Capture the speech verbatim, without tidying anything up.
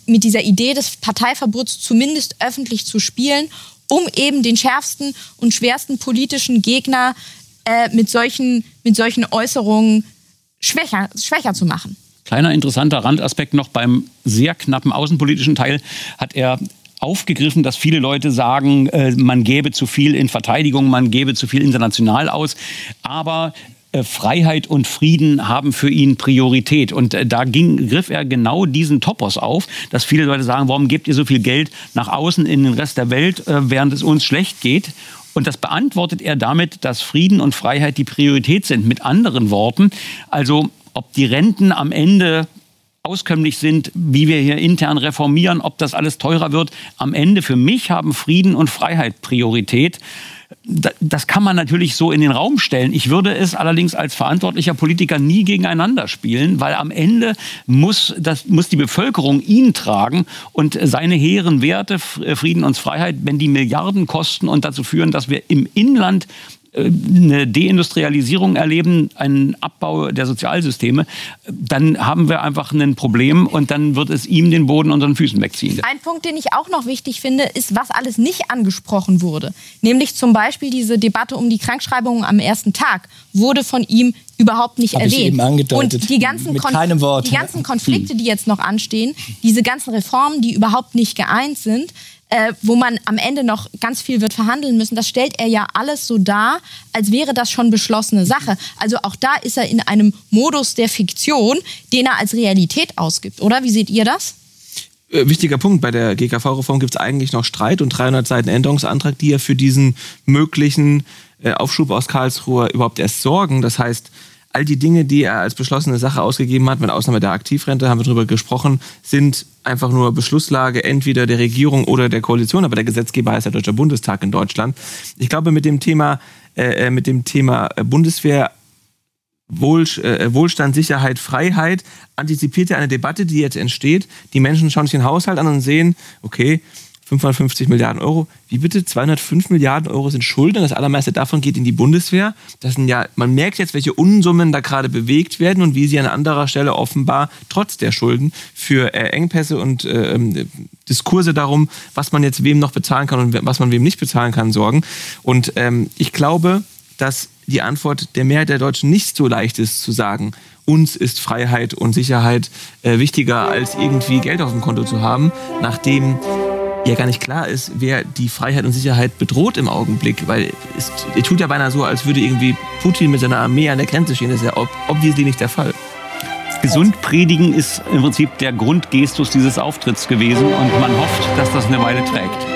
mit dieser Idee des Parteiverbots zumindest öffentlich zu spielen, um eben den schärfsten und schwersten politischen Gegner äh, mit solchen, mit solchen Äußerungen schwächer, schwächer zu machen. Kleiner interessanter Randaspekt noch: beim sehr knappen außenpolitischen Teil hat er aufgegriffen, dass viele Leute sagen, äh, man gäbe zu viel in Verteidigung, man gäbe zu viel international aus. Aber äh, Freiheit und Frieden haben für ihn Priorität. Und äh, da ging, griff er genau diesen Topos auf, dass viele Leute sagen, warum gebt ihr so viel Geld nach außen in den Rest der Welt, äh, während es uns schlecht geht? Und das beantwortet er damit, dass Frieden und Freiheit die Priorität sind. Mit anderen Worten, also ob die Renten am Ende auskömmlich sind, wie wir hier intern reformieren, ob das alles teurer wird. Am Ende, für mich, haben Frieden und Freiheit Priorität. Das kann man natürlich so in den Raum stellen. Ich würde es allerdings als verantwortlicher Politiker nie gegeneinander spielen, weil am Ende muss, das, muss die Bevölkerung ihn tragen und seine hehren Werte, Frieden und Freiheit, wenn die Milliarden kosten und dazu führen, dass wir im Inland eine Deindustrialisierung erleben, einen Abbau der Sozialsysteme, dann haben wir einfach ein Problem und dann wird es ihm den Boden unter den Füßen wegziehen. Ein Punkt, den ich auch noch wichtig finde, ist, was alles nicht angesprochen wurde. Nämlich zum Beispiel diese Debatte um die Krankschreibungen am ersten Tag wurde von ihm überhaupt nicht Hab erwähnt. Ich eben angedeutet, und die ganzen, mit Konf- keinem Wort. die ganzen Konflikte, die jetzt noch anstehen, diese ganzen Reformen, die überhaupt nicht geeint sind, Äh, wo man am Ende noch ganz viel wird verhandeln müssen, das stellt er ja alles so dar, als wäre das schon beschlossene Sache. Also auch da ist er in einem Modus der Fiktion, den er als Realität ausgibt, oder? Wie seht ihr das? Äh, wichtiger Punkt, bei der G K V-Reform gibt es eigentlich noch Streit und dreihundert Seiten Änderungsantrag, die ja für diesen möglichen äh, Aufschub aus Karlsruhe überhaupt erst sorgen. Das heißt, all die Dinge, die er als beschlossene Sache ausgegeben hat, mit Ausnahme der Aktivrente, haben wir darüber gesprochen, sind einfach nur Beschlusslage entweder der Regierung oder der Koalition, aber der Gesetzgeber heißt der Deutsche Bundestag in Deutschland. Ich glaube, mit dem Thema, äh, mit dem Thema Bundeswehr, Wohl, äh, Wohlstand, Sicherheit, Freiheit, antizipiert er eine Debatte, die jetzt entsteht. Die Menschen schauen sich den Haushalt an und sehen, okay, fünfhundertfünfzig Milliarden Euro. Wie bitte? zweihundertfünf Milliarden Euro sind Schulden. Das allermeiste davon geht in die Bundeswehr. Das sind ja, man merkt jetzt, welche Unsummen da gerade bewegt werden und wie sie an anderer Stelle offenbar trotz der Schulden für äh, Engpässe und äh, Diskurse darum, was man jetzt wem noch bezahlen kann und was man wem nicht bezahlen kann, sorgen. Und ähm, ich glaube, dass die Antwort der Mehrheit der Deutschen nicht so leicht ist zu sagen, uns ist Freiheit und Sicherheit äh, wichtiger, als irgendwie Geld auf dem Konto zu haben, nachdem ja gar nicht klar ist, wer die Freiheit und Sicherheit bedroht im Augenblick, weil es, es tut ja beinahe so, als würde irgendwie Putin mit seiner Armee an der Grenze stehen. Das ist ja ob, obviously nicht der Fall. Gesund predigen ist im Prinzip der Grundgestus dieses Auftritts gewesen und man hofft, dass das eine Weile trägt.